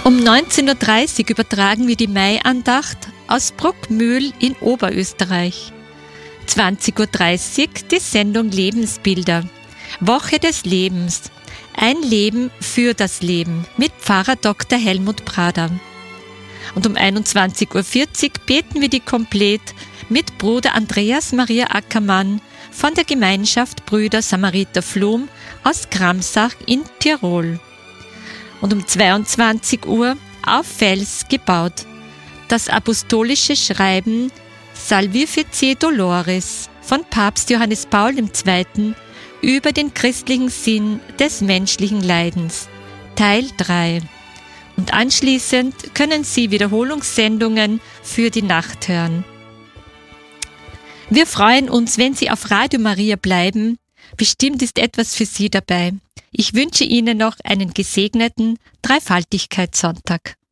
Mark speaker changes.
Speaker 1: Um 19.30 Uhr übertragen wir die Maiandacht aus Bruckmühl in Oberösterreich. 20.30 Uhr die Sendung Lebensbilder. Woche des Lebens. Ein Leben für das Leben mit Pfarrer Dr. Helmut Prader. Und um 21.40 Uhr beten wir die Komplett mit Bruder Andreas Maria Ackermann von der Gemeinschaft Brüder Samariter Flum aus Gramsach in Tirol. Und um 22 Uhr auf Fels gebaut. Das apostolische Schreiben Salvifici Dolores von Papst Johannes Paul II. Über den christlichen Sinn des menschlichen Leidens. Teil 3. Und anschließend können Sie Wiederholungssendungen für die Nacht hören. Wir freuen uns, wenn Sie auf Radio Maria bleiben. Bestimmt ist etwas für Sie dabei. Ich wünsche Ihnen noch einen gesegneten Dreifaltigkeitssonntag.